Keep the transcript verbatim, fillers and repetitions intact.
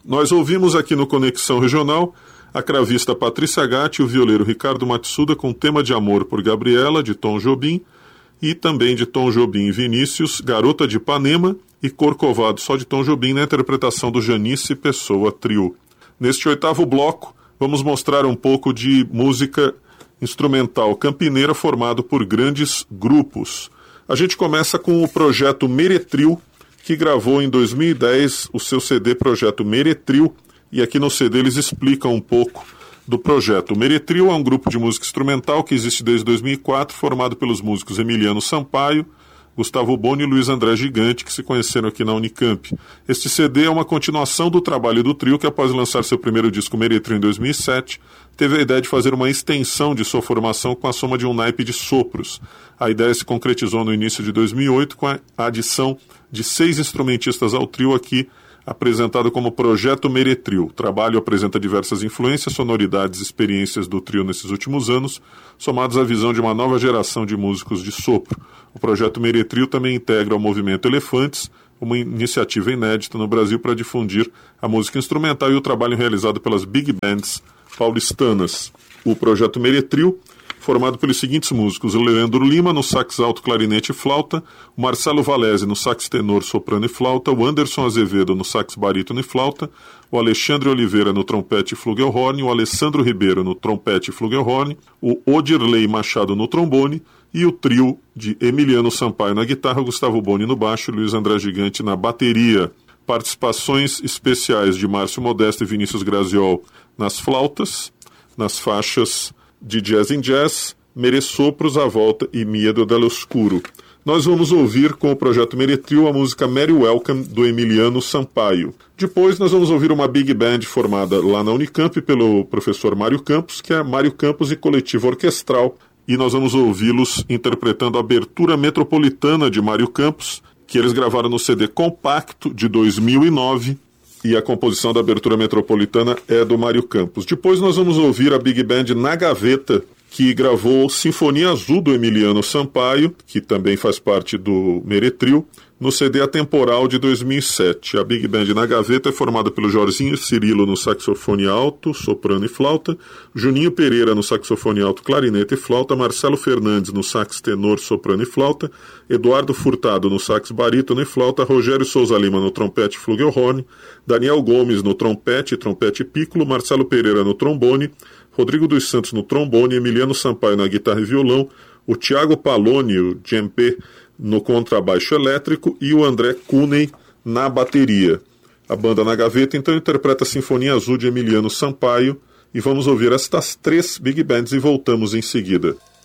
Nós ouvimos aqui no Conexão Regional a cravista Patrícia Gatti e o violeiro Ricardo Matsuda com Tema de Amor por Gabriela, de Tom Jobim, e também de Tom Jobim e Vinícius, Garota de Ipanema e Corcovado, só de Tom Jobim, na interpretação do Janice Pessoa Trio. Neste oitavo bloco, vamos mostrar um pouco de música instrumental campineira formado por grandes grupos. A gente começa com o projeto Meretril, que gravou em dois mil e dez o seu C D Projeto Meretril, e aqui no C D eles explicam um pouco do projeto. O Meretril é um grupo de música instrumental que existe desde dois mil e quatro, formado pelos músicos Emiliano Sampaio, Gustavo Boni e Luiz André Gigante, que se conheceram aqui na Unicamp. Este C D é uma continuação do trabalho do trio, que após lançar seu primeiro disco Meretril em dois mil e sete, teve a ideia de fazer uma extensão de sua formação com a soma de um naipe de sopros. A ideia se concretizou no início de dois mil e oito com a adição de seis instrumentistas ao trio, aqui apresentado como Projeto Meretril. O trabalho apresenta diversas influências, sonoridades e experiências do trio nesses últimos anos, somados à visão de uma nova geração de músicos de sopro. O Projeto Meretril também integra o Movimento Elefantes, uma iniciativa inédita no Brasil para difundir a música instrumental e o trabalho realizado pelas big bands paulistanas. O Projeto Meretril, formado pelos seguintes músicos: o Leandro Lima no sax alto, clarinete e flauta, o Marcelo Valese no sax tenor, soprano e flauta, o Anderson Azevedo no sax barítono e flauta, o Alexandre Oliveira no trompete e flugelhorn, o Alessandro Ribeiro no trompete e flugelhorn, o Odirley Machado no trombone e o trio de Emiliano Sampaio na guitarra, Gustavo Boni no baixo e Luiz André Gigante na bateria. Participações especiais de Márcio Modesto e Vinícius Graziol nas flautas, nas faixas de Jazz in Jazz, Meresopros, A Volta e Miedo dell'Oscuro. Nós vamos ouvir com o Projeto Meretril a música Merry Welcome, do Emiliano Sampaio. Depois nós vamos ouvir uma big band formada lá na Unicamp pelo professor Mário Campos, que é Mário Campos e Coletivo Orquestral, e nós vamos ouvi-los interpretando a abertura metropolitana de Mário Campos, que eles gravaram no C D Compacto de dois mil e nove, e a composição da abertura metropolitana é do Mário Campos. Depois nós vamos ouvir a big band Na Gaveta, que gravou Sinfonia Azul do Emiliano Sampaio, que também faz parte do Meretril, no C D Atemporal de dois mil e sete. A big band Na Gaveta é formada pelo Jorginho Cirilo no saxofone alto, soprano e flauta, Juninho Pereira no saxofone alto, clarinete e flauta, Marcelo Fernandes no sax tenor, soprano e flauta, Eduardo Furtado no sax barítono e flauta, Rogério Souza Lima no trompete e flugelhorn, Daniel Gomes no trompete, trompete e piccolo, Marcelo Pereira no trombone, Rodrigo dos Santos no trombone, Emiliano Sampaio na guitarra e violão, o Thiago Paloni, o djembe, no contrabaixo elétrico e o André Cuney na bateria. A banda Na Gaveta então interpreta a Sinfonia Azul de Emiliano Sampaio e vamos ouvir estas três big bands e voltamos em seguida.